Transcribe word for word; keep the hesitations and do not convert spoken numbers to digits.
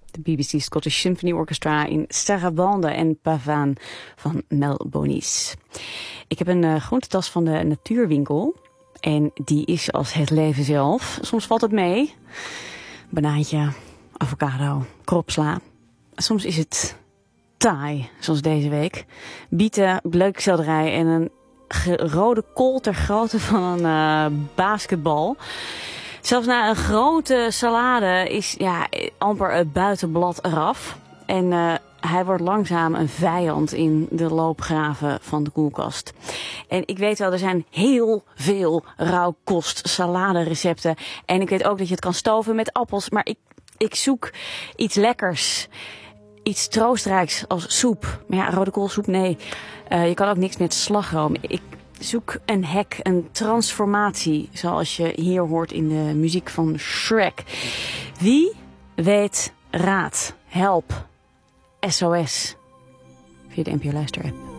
De B B C Scottish Symphony Orchestra in Sarabande en Pavane van Mel Bonis. Ik heb een uh, groentetas van de natuurwinkel. En die is als het leven zelf. Soms valt het mee. Banaantje, avocado, kropsla. Soms is het taai, zoals deze week. Bieten, bleukselderij en een rode kool ter grootte van een uh, basketbal. Zelfs na een grote salade is ja, amper het buitenblad eraf. En uh, hij wordt langzaam een vijand in de loopgraven van de koelkast. En ik weet wel, er zijn heel veel rauwkost salade recepten. En ik weet ook dat je het kan stoven met appels. Maar ik, ik zoek iets lekkers. Iets troostrijks als soep. Maar ja, rode koolsoep, nee. Uh, je kan ook niks met slagroom. Ik zoek een hack, een transformatie. Zoals je hier hoort in de muziek van Shrek. Wie weet raad? Help. S O S. Via de N P O Luister-app.